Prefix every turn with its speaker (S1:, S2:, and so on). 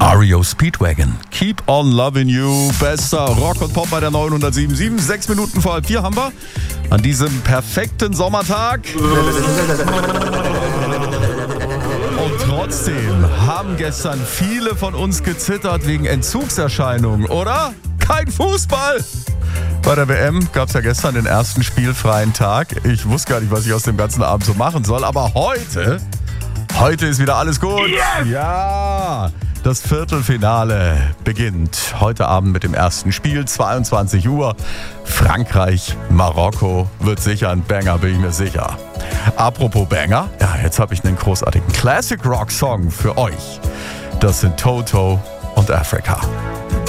S1: REO Speedwagon, Keep on Loving You, bester Rock und Pop bei der 907.7. 6 Minuten vor 4 haben wir an diesem perfekten Sommertag. Und trotzdem haben gestern viele von uns gezittert wegen Entzugserscheinungen, oder? Kein Fußball! Bei der WM gab es ja gestern den ersten spielfreien Tag. Ich wusste gar nicht, was ich aus dem ganzen Abend so machen soll, aber heute ist wieder alles gut. Yes! Ja! Das Viertelfinale beginnt heute Abend mit dem ersten Spiel, 22 Uhr. Frankreich, Marokko wird sicher ein Banger, bin ich mir sicher. Apropos Banger, ja, jetzt habe ich einen großartigen Classic-Rock-Song für euch. Das sind Toto und Africa.